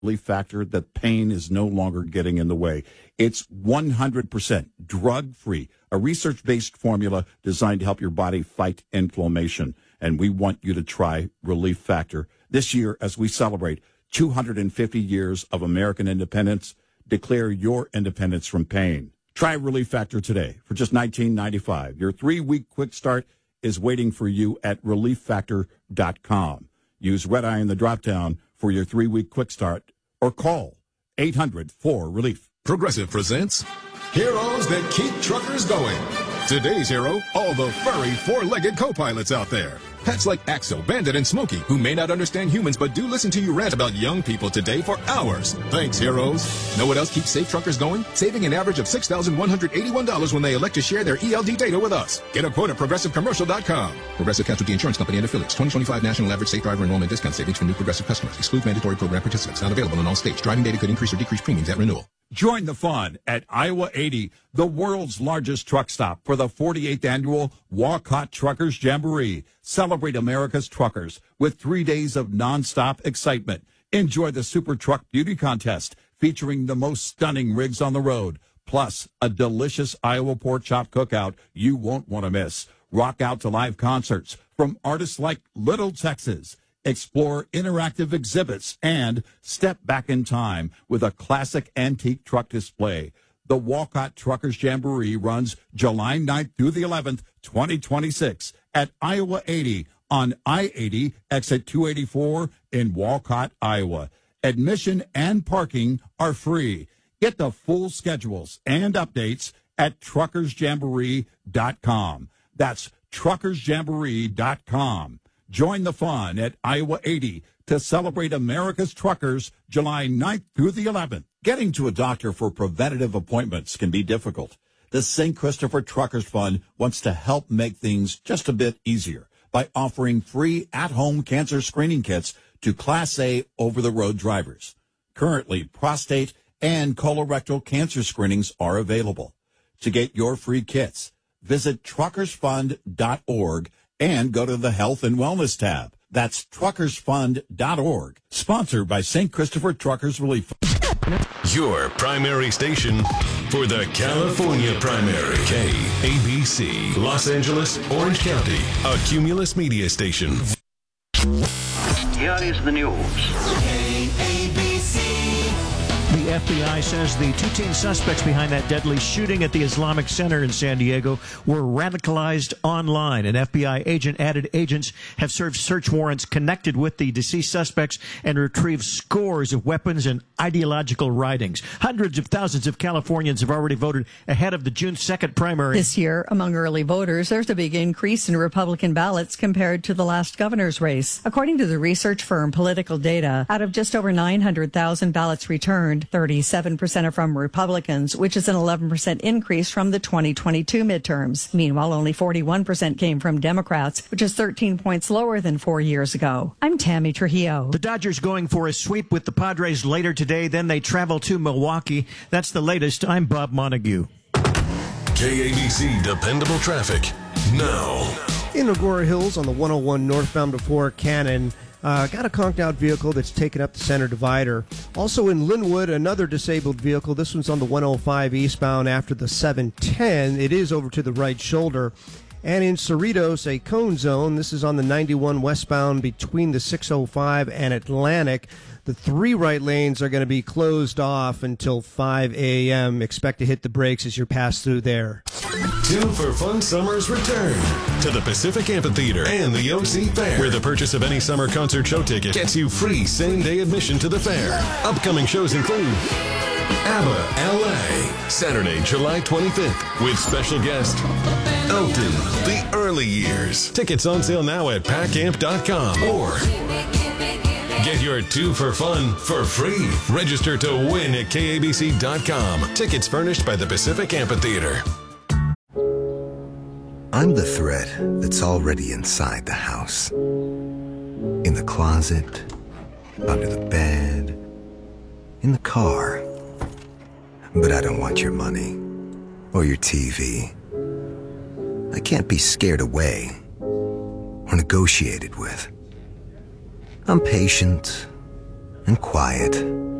relief factor that pain is no longer getting in the way. It's 100% drug-free, a research-based formula designed to help your body fight inflammation. And we want you to try Relief Factor this year as we celebrate 250 years of American independence. Declare your independence from pain. Try Relief Factor today for just $19.95. Your 3-week quick start is waiting for you at relieffactor.com. Use Red Eye in the drop-down for your 3-week quick start or call 800-4-RELIEF. Progressive presents Heroes That Keep Truckers Going. Today's hero, all the furry four-legged co-pilots out there. Pets like Axel, Bandit, and Smokey, who may not understand humans but do listen to you rant about young people today for hours. Thanks, heroes. Know what else keeps safe truckers going? Saving an average of $6,181 when they elect to share their ELD data with us. Get a quote at ProgressiveCommercial.com. Progressive Casualty Insurance Company and Affiliates. 2025 National Average Safe Driver Enrollment Discount Savings for new Progressive customers. Excludes mandatory program participants. Not available in all states. Driving data could increase or decrease premiums at renewal. Join the fun at Iowa 80, the world's largest truck stop, for the 48th annual Walcott Truckers Jamboree. Celebrate America's truckers with 3 days of nonstop excitement. Enjoy the Super Truck Beauty Contest featuring the most stunning rigs on the road, plus a delicious Iowa pork chop cookout you won't want to miss. Rock out to live concerts from artists like Little Texas. Explore interactive exhibits and step back in time with a classic antique truck display. The Walcott Truckers Jamboree runs July 9th through the 11th, 2026 at Iowa 80 on I-80 exit 284 in Walcott, Iowa. Admission and parking are free. Get the full schedules and updates at truckersjamboree.com. That's truckersjamboree.com. Join the fun at Iowa 80 to celebrate America's truckers July 9th through the 11th. Getting to a doctor for preventative appointments can be difficult. The St. Christopher Truckers Fund wants to help make things just a bit easier by offering free at-home cancer screening kits to Class A over-the-road drivers. Currently, prostate and colorectal cancer screenings are available. To get your free kits, visit truckersfund.org and go to the Health and Wellness tab. That's truckersfund.org. Sponsored by St. Christopher Truckers Relief. Your primary station for the California primary. KABC, Los Angeles, Orange County, a Cumulus media station. Here is the news. The FBI says the two teen suspects behind that deadly shooting at the Islamic Center in San Diego were radicalized online. An FBI agent added agents have served search warrants connected with the deceased suspects and retrieved scores of weapons and ideological writings. Hundreds of thousands of Californians have already voted ahead of the June 2nd primary. This year, among early voters, there's a big increase in Republican ballots compared to the last governor's race. According to the research firm Political Data, out of just over 900,000 ballots returned, 37% are from Republicans, which is an 11% increase from the 2022 midterms. Meanwhile, only 41% came from Democrats, which is 13 points lower than 4 years ago. I'm Tammy Trujillo. The Dodgers going for a sweep with the Padres later today. Then they travel to Milwaukee. That's the latest. I'm Bob Montague. KABC Dependable Traffic now. In Agoura Hills on the 101 northbound before Cannon, got a conked out vehicle that's taken up the center divider. Also in Linwood, another disabled vehicle. This one's on the 105 eastbound after the 710. It is over to the right shoulder. And in Cerritos, a cone zone. This is on the 91 westbound between the 605 and Atlantic. The 3 right lanes are going to be closed off until 5 a.m. Expect to hit the brakes as you pass through there. 2 for Fun Summers return to the Pacific Amphitheater and the OC Fair, where the purchase of any summer concert show ticket gets you free same-day admission to the fair. Upcoming shows include ABBA LA, Saturday, July 25th, with special guest Elton, The Early Years. Tickets on sale now at PACamp.com or get your 2 for Fun for free. Register to win at KABC.com. Tickets furnished by the Pacific Amphitheater. I'm the thread that's already inside the house. In the closet, under the bed, in the car. But I don't want your money or your TV. I can't be scared away or negotiated with. I'm patient and quiet.